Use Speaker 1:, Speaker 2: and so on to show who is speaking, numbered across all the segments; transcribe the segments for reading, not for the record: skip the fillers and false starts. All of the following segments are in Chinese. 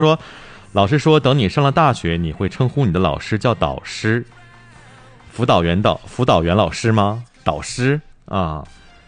Speaker 1: 说，老师说等你上了大学，你会称呼你的老师叫导师，辅导员老师吗？导师啊。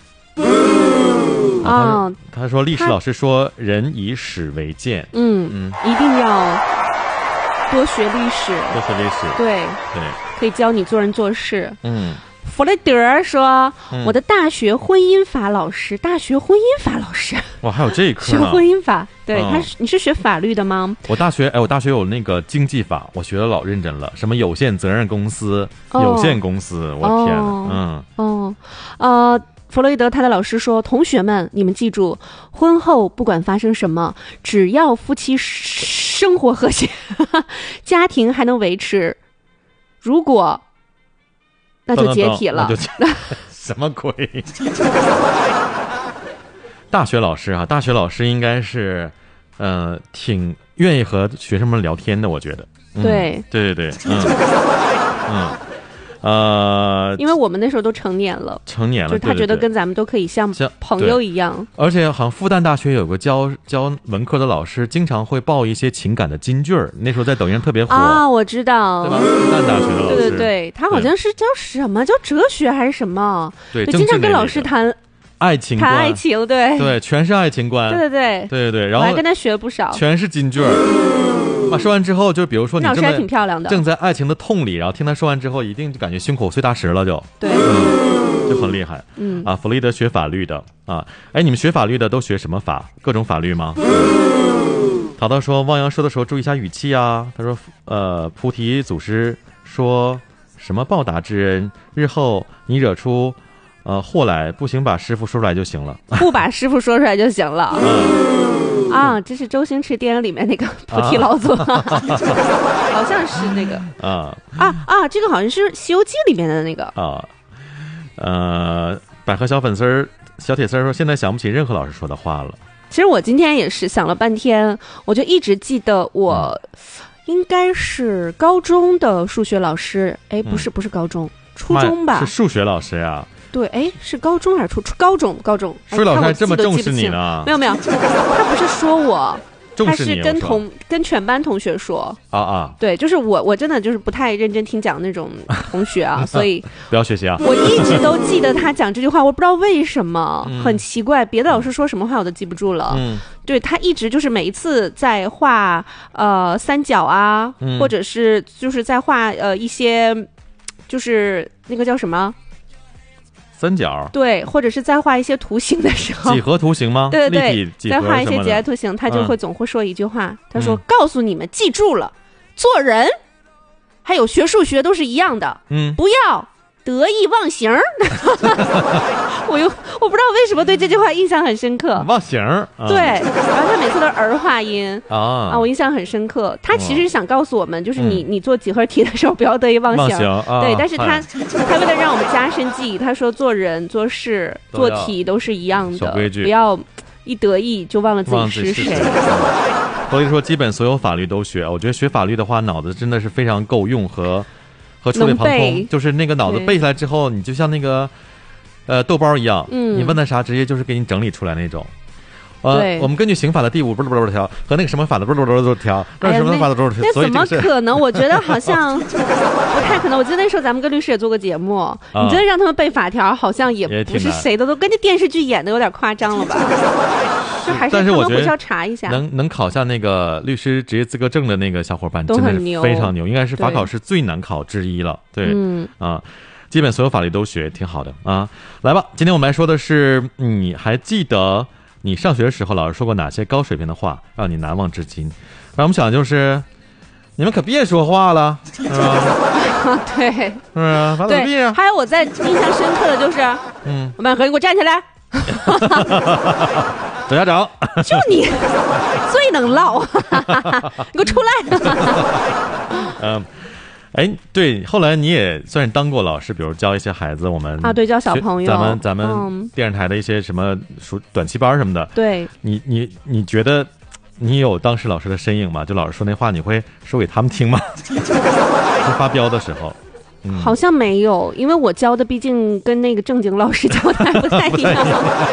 Speaker 1: 他说历史老师说人以史为鉴，
Speaker 2: 一定要多学历史，对，可以教你做人做事。弗雷德说，我的大学婚姻法老师，
Speaker 1: 哇，还有这一科呢，
Speaker 2: 学婚姻法。对，你是学法律的吗？
Speaker 1: 我大学有那个经济法，我学的老认真了，什么有限责任公司、有限公司，我天哪，
Speaker 2: 弗洛伊德他的老师说，同学们，你们记住，婚后不管发生什么，只要夫妻生活和谐，家庭还能维持，如果那就解体了。
Speaker 1: 什么鬼？大学老师大学老师应该是挺愿意和学生们聊天的，我觉得。对，
Speaker 2: 因为我们那时候都成年了，就是他觉得跟咱们都可以像朋友一样。
Speaker 1: 而且好像复旦大学有个教文科的老师，经常会报一些情感的金句，那时候在抖音上特别火
Speaker 2: 啊，我知道，
Speaker 1: 对吧？复旦大学的老师，
Speaker 2: 对，他好像是教什么，教哲学还是什么？
Speaker 1: 对，
Speaker 2: 经常跟老师谈
Speaker 1: 爱情，对，全是爱情观，对，然后
Speaker 2: 我还跟他学了不少，
Speaker 1: 全是金句。说完之后，就比如说你
Speaker 2: 老师还挺漂亮的，
Speaker 1: 正在爱情的痛里，然后听他说完之后，一定就感觉胸口碎大石了，就很厉害。弗洛伊德学法律的啊，你们学法律的都学什么法？各种法律吗？淘淘说，汪洋说的时候注意一下语气啊。他说，菩提祖师说什么报答之恩，日后你惹出祸来，不行把师傅说出来就行了，
Speaker 2: 不把师傅说出来就行了。这是周星驰电影里面那个菩提老祖，好像是那个这个好像是《西游记》里面的那个
Speaker 1: 百合小粉丝儿小铁丝说，现在想不起任何老师说的话了。
Speaker 2: 其实我今天也是想了半天，我就一直记得我应该是高中的数学老师，不是高中，初中吧？
Speaker 1: 是数学老师呀？
Speaker 2: 对，是高中还是高中？
Speaker 1: 数学老师还这么重视你呢？
Speaker 2: 没有，他不是说我，他是跟全班同学说对，就是我真的就是不太认真听讲那种同学啊，所以
Speaker 1: 不要学习啊。
Speaker 2: 我一直都记得他讲这句话，我不知道为什么，很奇怪，别的老师说什么话我都记不住了。对，他一直就是每一次在画三角啊，或者是就是在画一些就是那个叫什么
Speaker 1: 三角，
Speaker 2: 对，或者是在画一些图形的时候，
Speaker 1: 几何图形吗？
Speaker 2: 对，
Speaker 1: 在
Speaker 2: 画一些几何图形，他就会总会说一句话，他说：“告诉你们，记住了，做人还有学数学都是一样的，不要得意忘形。”我不知道为什么对这句话印象很深刻。
Speaker 1: 忘形，
Speaker 2: 对，然后他每次都儿化音我印象很深刻。他其实想告诉我们，就是你做几何题的时候不要得意忘形。对，但是他为了让我们加深记忆，他说做人、做事、做题都是一样的，不要一得意就忘了自己是谁。
Speaker 1: 所以说，基本所有法律都学。我觉得学法律的话，脑子真的是非常够用和触类旁通，就是那个脑子背下来之后，你就像那个豆包一样，你问他啥，直接就是给你整理出来那种。我们根据刑法的第5条和那个什么法的条，那什么法的
Speaker 2: 那怎么可能？我觉得好像不太可能。我记得那时候咱们跟律师也做过节目，你真的让他们背法条，好像也不是谁的，都跟这电视剧演的有点夸张了吧？就还是他们回去要查一下。
Speaker 1: 能考下那个律师职业资格证的那个小伙伴，真的是非常牛，应该是法考试最难考之一了。对，基本所有法律都学，挺好的啊。来吧，今天我们来说的是，你还记得你上学的时候老师说过哪些高水平的话让你难忘至今？让我们想就是你们可别说话了，是吧？
Speaker 2: 对，
Speaker 1: 是啊，把嘴闭上。
Speaker 2: 还有我在印象深刻的就是，我们和你给我站起来。
Speaker 1: 左家长，
Speaker 2: 就你最能唠，你给我出
Speaker 1: 来。对，后来你也算是当过老师，比如教一些孩子，我们
Speaker 2: 对，教小朋友，
Speaker 1: 咱们电视台的一些什么短期班什么的。
Speaker 2: 对，
Speaker 1: 你觉得你有当时老师的身影吗？就老师说那话，你会说给他们听吗？是发飙的时候。
Speaker 2: 好像没有，因为我教的毕竟跟那个正经老师教的还不太一样。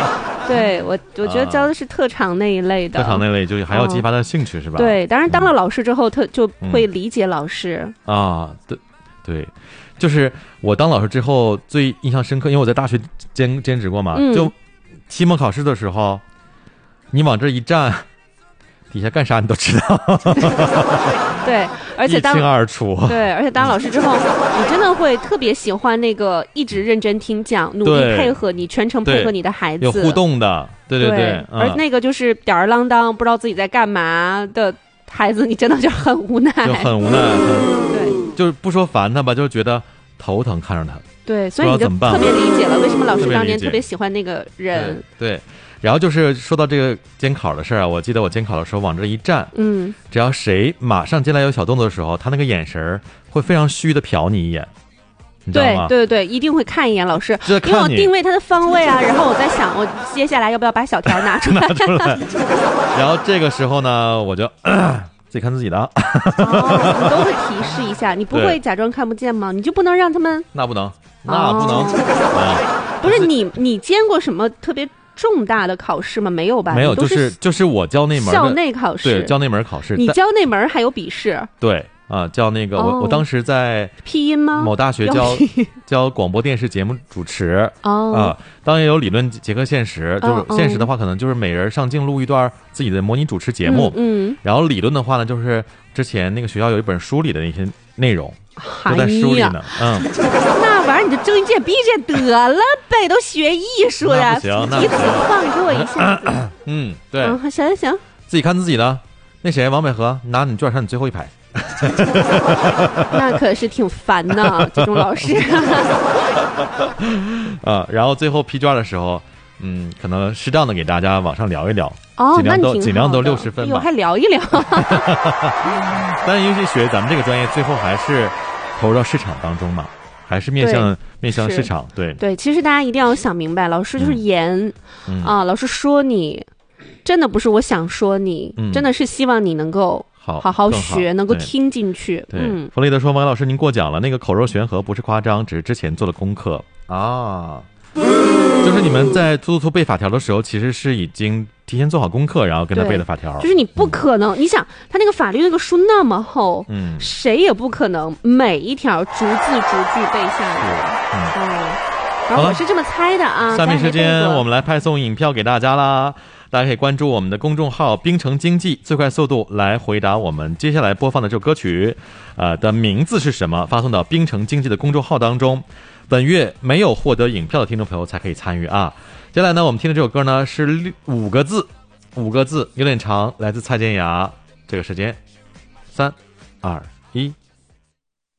Speaker 2: 对，我觉得教的是特长那一类的，
Speaker 1: 特长那类就还要激发他的兴趣，是吧？
Speaker 2: 对，当然当了老师之后，就会理解老师
Speaker 1: 啊，对，就是我当老师之后最印象深刻，因为我在大学兼职过嘛，就期末考试的时候，你往这一站，底下干啥你都知道。
Speaker 2: 对，而且
Speaker 1: 一清二楚。
Speaker 2: 对，而且当老师之后，你真的会特别喜欢那个一直认真听讲、努力配合你、全程配合你的孩子，
Speaker 1: 有互动的。对。
Speaker 2: 而那个就是吊儿郎当、不知道自己在干嘛的孩子，你真的就很无奈，
Speaker 1: 就很无奈。
Speaker 2: 对，
Speaker 1: 就是不说烦他吧，就是觉得头疼看着他。
Speaker 2: 对，所以你就特别理解了为什么老师当年特别喜欢那个人。
Speaker 1: 对。然后就是说到这个监考的事儿啊，我记得我监考的时候往这一站，只要谁马上进来有小动作的时候，他那个眼神会非常虚的瞟你一眼，你知道吗？
Speaker 2: 对，一定会看一眼老师，因为我定位他的方位啊，然后我在想，我接下来要不要把小条拿出来？
Speaker 1: 然后这个时候呢，我就自己看自己的。
Speaker 2: 你都会提示一下，你不会假装看不见吗？你就不能让他们？
Speaker 1: 那不能。
Speaker 2: 不是你监过什么特别重大的考试吗？没有吧？
Speaker 1: 没有，就是我教那门
Speaker 2: 校内考试，
Speaker 1: 对，教那门考试。
Speaker 2: 你教那门还有笔试？
Speaker 1: 对啊，教那个我当时在
Speaker 2: 批音吗？
Speaker 1: 某大学教广播电视节目主持当然有理论结合现实，就是现实的话可能就是每人上镜录一段自己的模拟主持节目，然后理论的话呢，就是之前那个学校有一本书里的那些内容。都在书里呢，
Speaker 2: 那玩意儿你就睁一只眼闭一只眼得了呗，都学艺术的，
Speaker 1: 那不行，
Speaker 2: 你怎么放过一下子？
Speaker 1: 对，
Speaker 2: 行，
Speaker 1: 自己看自己的。那谁，王百合，拿你卷上你最后一排。
Speaker 2: 那可是挺烦的，这种老师。
Speaker 1: 然后最后批卷的时候，可能适当的给大家往上聊一聊，尽量都60分吧，
Speaker 2: 还聊一聊。
Speaker 1: 但尤其学咱们这个专业，最后还是投入到市场当中嘛，还是面向市场。对，
Speaker 2: 其实大家一定要想明白，老师就是严老师说你，真的不是我想说你，真的是希望你能够好好学，能够听进去。
Speaker 1: 弗雷德说：“王老师，您过奖了，那个口若悬河不是夸张，只是之前做了功课啊。”就是你们在突背法条的时候，其实是已经提前做好功课，然后跟他背的法条。
Speaker 2: 就是你不可能，你想他那个法律那个书那么厚，谁也不可能每一条逐字逐句背下来。然后我是这么猜的啊。
Speaker 1: 下面时间我们来派送影票给大家啦，大家可以关注我们的公众号“冰城经济”，最快速度来回答我们接下来播放的这首歌曲，的名字是什么？发送到冰城经济的公众号当中。本月没有获得影票的听众朋友才可以参与啊！接下来呢，我们听的这首歌呢是5个字，有点长，来自蔡健雅。这个时间，3、2、1。